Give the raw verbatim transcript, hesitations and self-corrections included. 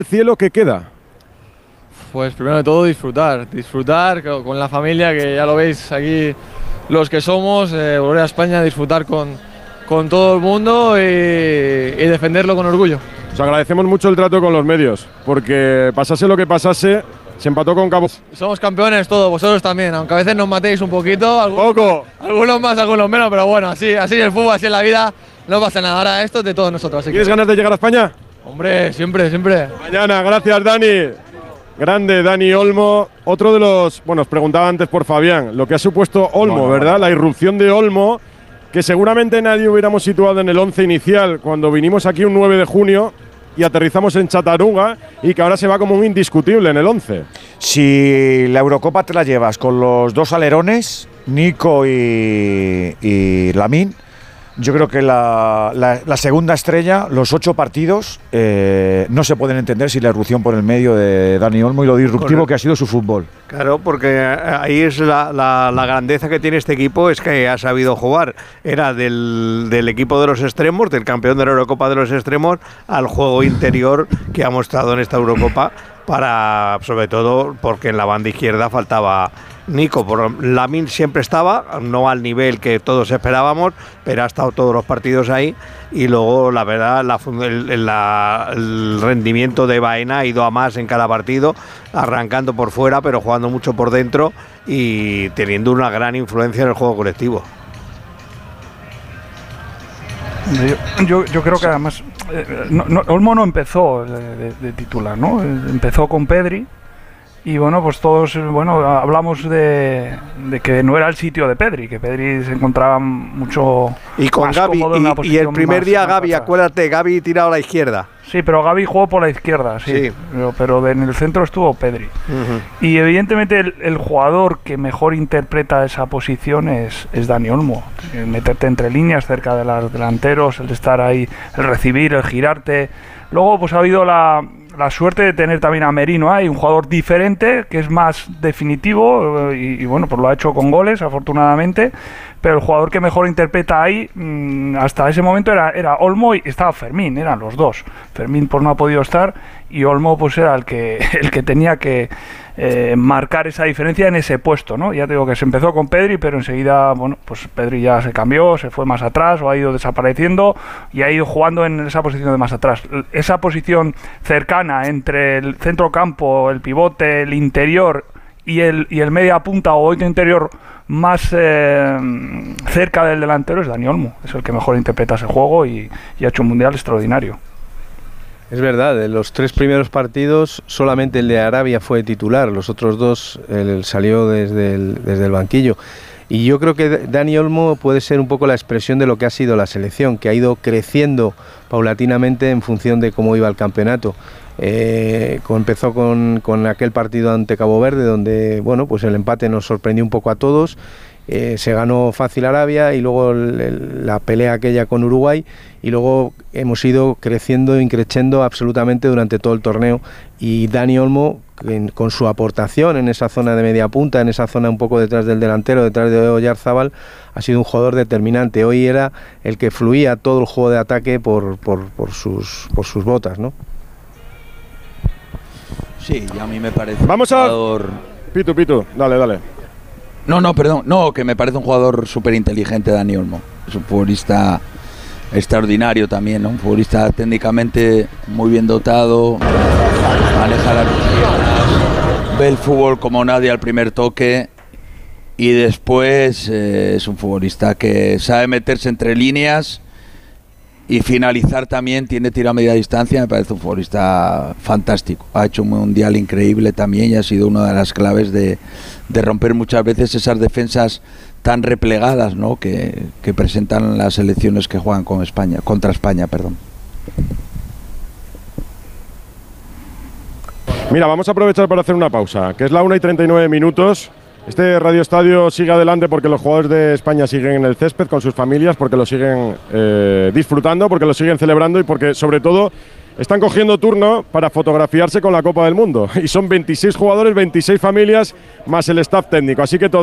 ¿El cielo que queda? Pues primero de todo disfrutar, disfrutar con la familia, que ya lo veis aquí los que somos, eh, volver a España, disfrutar con, con todo el mundo y, y defenderlo con orgullo. Os agradecemos mucho el trato con los medios, porque pasase lo que pasase, se empató con Cabo. Somos campeones todos, vosotros también, aunque a veces nos matéis un poquito. Algunos, ¡Poco! Algunos más, algunos menos, pero bueno, así, así es el fútbol, así es la vida, no pasa nada. Ahora esto es de todos nosotros. Así ¿Tienes que, ganas de llegar a España? hombre, siempre, siempre. Mañana, gracias Dani. Grande Dani Olmo. Otro de los, bueno, os preguntaba antes por Fabián, lo que ha supuesto Olmo, bueno, ¿verdad? La irrupción de Olmo, que seguramente nadie hubiéramos situado en el once inicial cuando vinimos aquí un nueve de junio y aterrizamos en Chattanooga, y que ahora se va como un indiscutible en el once. Si la Eurocopa te la llevas con los dos alerones, Nico y, y Lamine, yo creo que la, la, la segunda estrella, los ocho partidos, eh, no se pueden entender sin la irrupción por el medio de Dani Olmo y lo disruptivo que ha sido su fútbol. Claro, porque ahí es la, la, la grandeza que tiene este equipo, es que ha sabido jugar. Era del, del equipo de los extremos, del campeón de la Eurocopa de los extremos, al juego interior que ha mostrado en esta Eurocopa, para, sobre todo porque en la banda izquierda faltaba Nico. Por Lamine siempre estaba, no al nivel que todos esperábamos, pero ha estado todos los partidos ahí. Y luego, la verdad, la, el, la, el rendimiento de Baena ha ido a más en cada partido, arrancando por fuera, pero jugando mucho por dentro y teniendo una gran influencia en el juego colectivo. Yo, yo, yo creo que además eh, no, no, Olmo no empezó de, de, de titular, ¿no? Empezó con Pedri. Y bueno, pues todos, bueno, hablamos de, de que no era el sitio de Pedri, que Pedri se encontraba mucho y con más Gavi, cómodo en una y, posición y el primer más, día más Gavi, atrás. Acuérdate, Gavi tirado a la izquierda. Sí, pero Gavi jugó por la izquierda, sí, sí. Pero, pero en el centro estuvo Pedri. Uh-huh. Y evidentemente el, el jugador que mejor interpreta esa posición es, es Dani Olmo. El meterte entre líneas, cerca de los delanteros, el estar ahí, el recibir, el girarte. Luego pues ha habido la... la suerte de tener también a Merino ahí, un jugador diferente, que es más definitivo y, y bueno, pues lo ha hecho con goles, afortunadamente, pero el jugador que mejor interpreta ahí mmm, hasta ese momento era, era Olmo y estaba Fermín, eran los dos. Fermín pues no ha podido estar y Olmo pues era el que, el que tenía que eh, marcar esa diferencia en ese puesto, ¿no? Ya te digo que se empezó con Pedri, pero enseguida, bueno, pues Pedri ya se cambió, se fue más atrás o ha ido desapareciendo y ha ido jugando en esa posición de más atrás. Esa posición cercana entre el centrocampo, el pivote, el interior y el, y el media punta o oito interior más eh, cerca del delantero es Dani Olmo, es el que mejor interpreta ese juego y, y ha hecho un mundial extraordinario. Es verdad, de los tres primeros partidos solamente el de Arabia fue titular, los otros dos él salió desde el, desde el banquillo. Y yo creo que Dani Olmo puede ser un poco la expresión de lo que ha sido la selección, que ha ido creciendo paulatinamente en función de cómo iba el campeonato. Eh, empezó con, con aquel partido ante Cabo Verde, donde bueno, pues el empate nos sorprendió un poco a todos. Eh, se ganó fácil Arabia y luego el, el, la pelea aquella con Uruguay, y luego hemos ido creciendo, increciendo absolutamente durante todo el torneo, y Dani Olmo en, con su aportación en esa zona de media punta, en esa zona un poco detrás del delantero, detrás de Oyarzábal, ha sido un jugador determinante. Hoy era el que fluía todo el juego de ataque por, por, por, sus, por sus botas, ¿no? Sí, y a mí me parece Vamos un a... jugador... Pitu, Pitu, dale, dale. No, no, perdón, no, que me parece un jugador súper inteligente Dani Olmo. Es un futbolista extraordinario también, ¿no? Un futbolista técnicamente muy bien dotado, maneja las piernas, ve el fútbol como nadie al primer toque, y después eh, es un futbolista que sabe meterse entre líneas y finalizar también, tiene tiro a media distancia. Me parece un futbolista fantástico. Ha hecho un mundial increíble también y ha sido una de las claves de, de romper muchas veces esas defensas tan replegadas, ¿no? que, que presentan las selecciones que juegan con España, contra España, perdón. Mira, vamos a aprovechar para hacer una pausa, que es la una y treinta y nueve minutos. Este Radio Estadio sigue adelante porque los jugadores de España siguen en el césped con sus familias, porque lo siguen eh, disfrutando, porque lo siguen celebrando y porque, sobre todo, están cogiendo turno para fotografiarse con la Copa del Mundo. Y son veintiséis jugadores, veintiséis familias, más el staff técnico. Así que todo